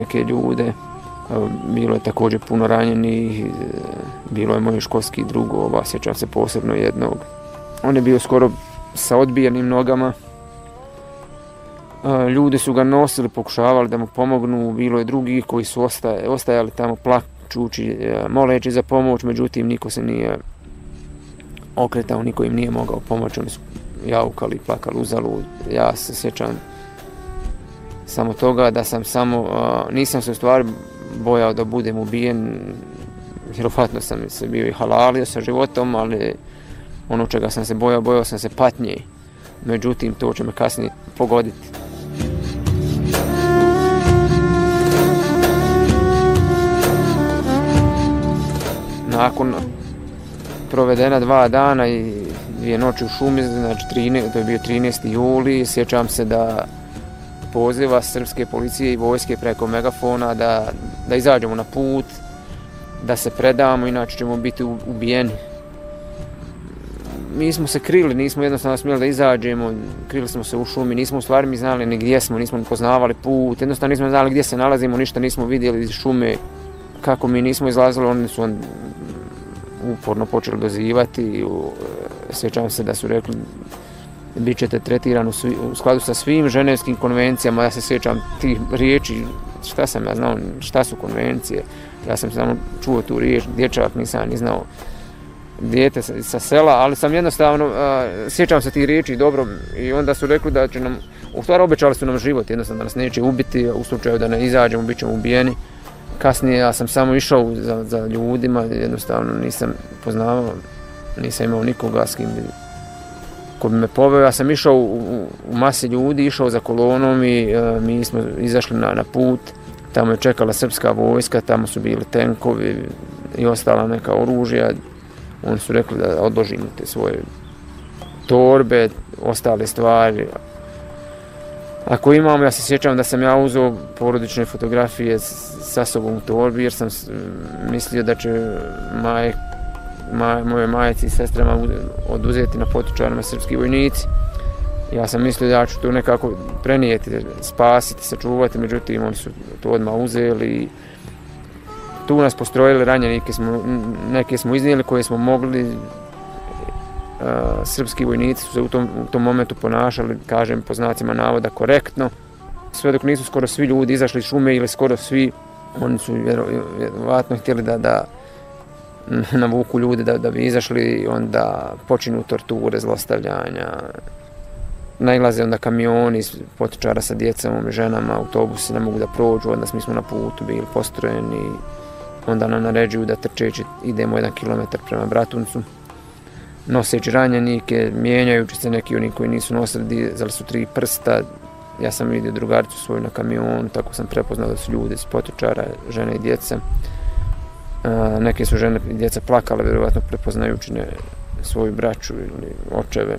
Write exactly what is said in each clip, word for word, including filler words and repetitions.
neke ljude. Bilo je također puno ranjenih, bilo je mojih školskih drugova, sjećam se posebno jednog. On je bio skoro sa odbijenim nogama. Ljudi su ga nosili, pokušavali da mu pomognu, bilo je drugih koji su ostaje, ostajali tamo plačući, moleći za pomoć, međutim niko se nije okretao, niko im nije mogao pomoći, oni su jaukali, plakali uzalud. Ja se sjećam samo toga da sam samo, nisam se u stvari bojao da budem ubijen, vjerovatno sam se bio i halalio sa životom, ali ono čega sam se bojao, bojao sam se patnje, međutim to će me kasnije pogoditi. Nakon provedena dva dana i dvije noći u šumi, znači to je bio trinaesti juli, sjećam se da poziva srpske policije i vojske preko megafona da, da izađemo na put, da se predamo, inače ćemo biti ubijeni. Mi smo se krili, nismo jednostavno smjeli da izađemo, krili smo se u šumi, nismo u stvari mi znali ni gdje smo, nismo poznavali put, jednostavno nismo znali gdje se nalazimo, ništa nismo vidjeli iz šume. Kako mi nismo izlazili, oni su on uporno počeli dozivati. Sjećam se da su rekli bit ćete tretirani u skladu sa svim ženevskim konvencijama. Ja se sjećam tih riječi, šta sam ja znao, šta su konvencije. Ja sam samo čuo tu riječ, dječak, nisam ni znao dijete sa sela, ali sam jednostavno, sjećam se tih riječi dobro i onda su rekli da će nam, u stvari obećali su nam život, jednostavno da nas neće ubiti, u slučaju da ne izađemo, bit ćemo ubijeni. Kasnije ja sam samo išao za, za ljudima, jednostavno nisam poznavao, nisam imao nikoga s kim bi, ko bi me poveo. Ja sam išao u, u, u masi ljudi, išao za kolonom i e, mi smo izašli na, na put. Tamo je čekala srpska vojska, tamo su bili tenkovi i ostala neka oružja. Oni su rekli da odložimo te svoje torbe, ostale stvari. Ako imamo, ja se sjećam da sam ja uzeo porodične fotografije sa sobom u torbi, jer sam mislio da će maj, maj, moje majci i sestrama oduzeti na potičarima srpski vojnici. Ja sam mislio da ću to nekako prenijeti, spasiti, sačuvati, međutim oni su to odmah uzeli. Tu nas postrojili, ranjenike smo, neke smo iznijeli koje smo mogli. Uh, srpski vojnici su se u tom, u tom momentu ponašali, kažem po znacima navoda, korektno. Sve dok nisu skoro svi ljudi izašli iz šume ili skoro svi, oni su vjerovatno htjeli da, da navuku ljude da, da bi izašli, onda počinu torture, zlostavljanja. Nailaze onda kamioni iz potičara sa djecom i ženama, autobusi ne mogu da prođu, onda mi smo na putu bili postrojeni. Onda nam naređuju da trčeći idemo jedan kilometar prema Bratuncu. Noseći ranjenike, mijenjajući se, neki oni koji nisu nosili, dizali su tri prsta. Ja sam vidio drugaricu svoju na kamionu, tako sam prepoznao da su ljudi iz potičara, žene i djeca. Neke su žene i djeca plakale, vjerovatno prepoznajući ne, svoju braću ili očeve.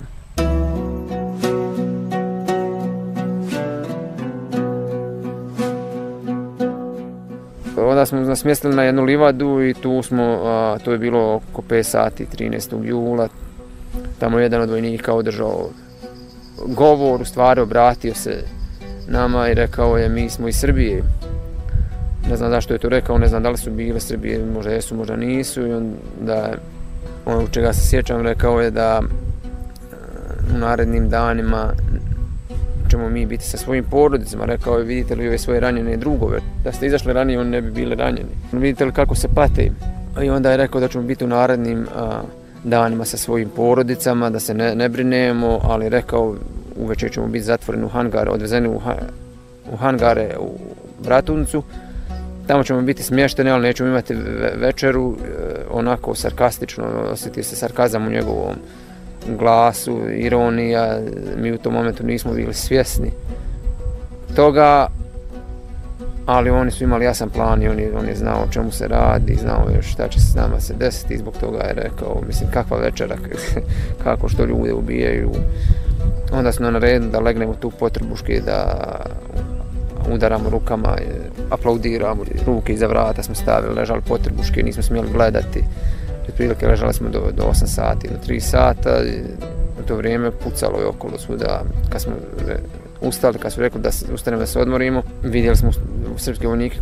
Onda smo nas smjestili na jednu livadu i tu smo, a, to je bilo oko pet sati, trinaestog jula. Tamo jedan od vojnika održao govor, u stvari obratio se nama i rekao je mi smo iz Srbije. Ne znam zašto je to rekao, ne znam da li su bile Srbije, možda jesu, možda nisu. I onda, ono u čega se sjećam, rekao je da u narednim danima ćemo mi biti sa svojim porodicama. Rekao je, vidite li ove svoje ranjene drugove? Da ste izašli ranije, oni ne bi bili ranjeni. Vidite li kako se pate? I onda je rekao da ćemo biti u narednim a, danima sa svojim porodicama, da se ne, ne brinemo, ali rekao uveče ćemo biti zatvoreni u hangare, odvezeni u, ha, u hangare u Bratuncu. Tamo ćemo biti smješteni, ali nećemo imati večeru, onako sarkastično, osjeti se sarkazam u njegovom glasu, ironija. Mi u tom momentu nismo bili svjesni toga, ali oni su imali jasan plan i on je, on je znao o čemu se radi, znao je šta će se s nama se desiti i zbog toga je rekao, mislim, kakva večera, kako što ljude ubijaju. Onda smo naredili da legnemo tu pod trbuške, da udaramo rukama, aplaudiramo, ruke iza vrata smo stavili, ležali pod trbuške, nismo smjeli gledati. Otprilike ležali smo do, do osam sati, do tri sata. U to vrijeme pucalo je okolo svuda. Kad smo ustali, kad su rekli da se, ustanemo da se odmorimo, vidjeli smo srpske vojnike